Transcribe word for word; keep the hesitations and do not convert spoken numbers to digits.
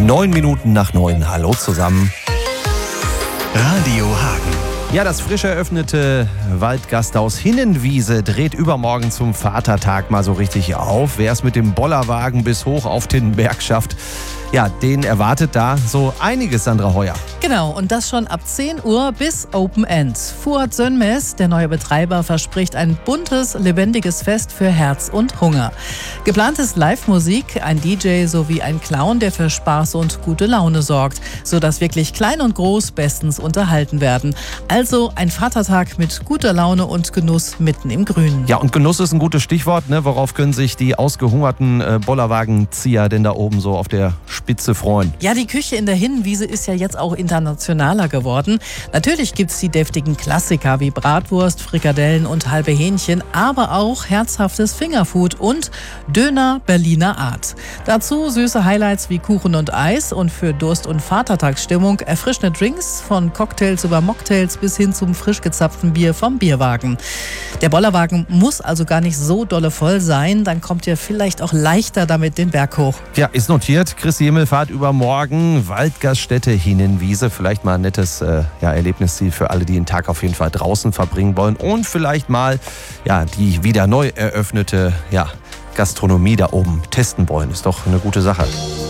Neun Minuten nach neun. Hallo zusammen. Radio Hagen. Ja, das frisch eröffnete Waldgasthaus Hinnenwiese dreht übermorgen zum Vatertag mal so richtig auf. Wer es mit dem Bollerwagen bis hoch auf den Berg schafft, ja, den erwartet da so einiges, Sandra Heuer. Genau, und das schon ab zehn Uhr bis Open End. Fuad Sönmez, der neue Betreiber, verspricht ein buntes, lebendiges Fest für Herz und Hunger. Geplant ist Live-Musik, ein D J sowie ein Clown, der für Spaß und gute Laune sorgt, sodass wirklich klein und groß bestens unterhalten werden. Also ein Vatertag mit guter Laune und Genuss mitten im Grünen. Ja, und Genuss ist ein gutes Stichwort, ne? Worauf können sich die ausgehungerten äh, Bollerwagenzieher denn da oben so auf der Spitze freuen? Ja, die Küche in der Hinnenwiese ist ja jetzt auch internationaler geworden. Natürlich gibt's die deftigen Klassiker wie Bratwurst, Frikadellen und halbe Hähnchen, aber auch herzhaftes Fingerfood und Döner Berliner Art. Dazu süße Highlights wie Kuchen und Eis und für Durst- und Vatertagsstimmung erfrischende Drinks von Cocktails über Mocktails bis hin zum frisch gezapften Bier vom Bierwagen. Der Bollerwagen muss also gar nicht so dolle voll sein, dann kommt ihr vielleicht auch leichter damit den Berg hoch. Ja, ist notiert. Christi Himmelfahrt übermorgen, Waldgaststätte Hinnenwiese. Vielleicht mal ein nettes äh, ja, Erlebnisziel für alle, die den Tag auf jeden Fall draußen verbringen wollen. Und vielleicht mal ja, die wieder neu eröffnete ja, Gastronomie da oben testen wollen. Ist doch eine gute Sache.